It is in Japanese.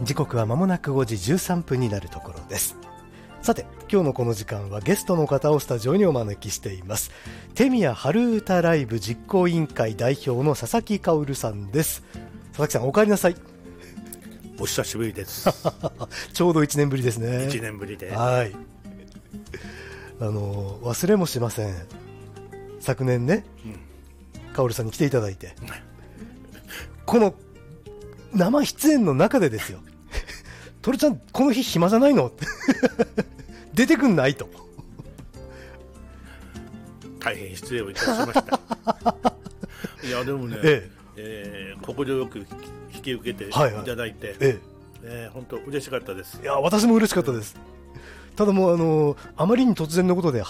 時刻は間もなく5時13分になるところです。さて今日のこの時間はゲストの方をスタジオにお招きしています。手宮春歌ライブ実行委員会代表の佐々木薫さんです。佐々木さんお帰りなさい。 お久しぶりですちょうど1年ぶりですね。 1年ぶりで、 はい、忘れもしません。昨年ね、薫さんに来ていただいてこの生出演の中でですよトルちゃんこの日暇じゃないの出てくんないと大変失礼をいたしましたいやでもね、心よく引き受けていただいて、本当嬉しかったです。 いや私も嬉しかったです。ただもうあまりに突然のことで